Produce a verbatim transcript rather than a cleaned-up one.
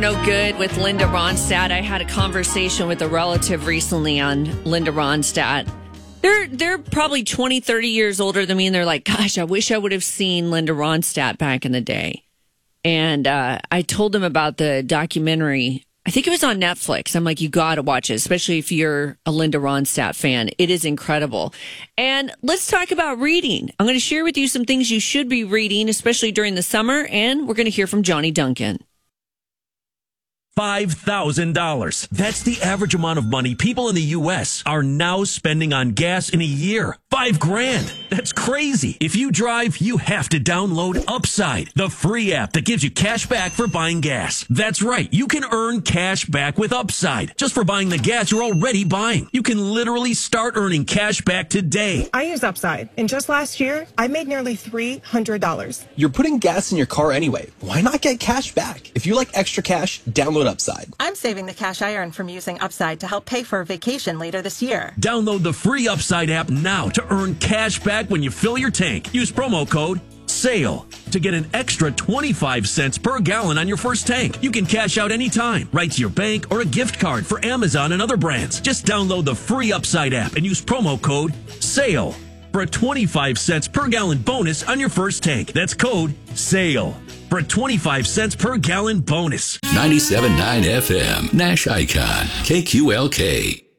No good with Linda Ronstadt. I had a conversation with a relative recently on Linda Ronstadt. They're they're probably twenty, thirty years older than me, and they're like, gosh, I wish I would have seen Linda Ronstadt back in the day. And uh, I told them about the documentary. I think it was on Netflix. I'm like, you got to watch it, especially if you're a Linda Ronstadt fan. It is incredible. And let's talk about reading. I'm going to share with you some things you should be reading, especially during the summer, and we're going to hear from Johnny Duncan. five thousand dollars. That's the average amount of money people in the U S are now spending on gas in a year. Five grand. That's crazy. If you drive, you have to download Upside, the free app that gives you cash back for buying gas. That's right. You can earn cash back with Upside just for buying the gas you're already buying. You can literally start earning cash back today. I use Upside, and just last year, I made nearly three hundred dollars. You're putting gas in your car anyway. Why not get cash back? If you like extra cash, download Upside. I'm saving the cash I earn from using Upside to help pay for a vacation later this year. Download the free Upside app now to earn cash back when you fill your tank. Use promo code SALE to get an extra twenty-five cents per gallon on your first tank. You can cash out anytime, right to your bank or a gift card for Amazon and other brands. Just download the free Upside app and use promo code SALE for a twenty-five cents per gallon bonus on your first tank. That's code SALE for a twenty-five cents per gallon bonus. ninety-seven point nine F M, Nash Icon, K Q L K.